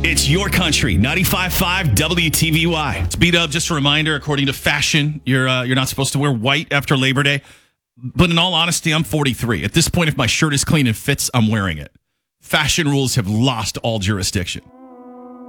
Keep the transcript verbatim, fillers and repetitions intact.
It's your country, ninety-five point five W T V Y. It's beat up. Just a reminder, according to fashion, you're uh, you're not supposed to wear white after Labor Day. But in all honesty, I'm forty-three. At this point, if my shirt is clean and fits, I'm wearing it. Fashion rules have lost all jurisdiction.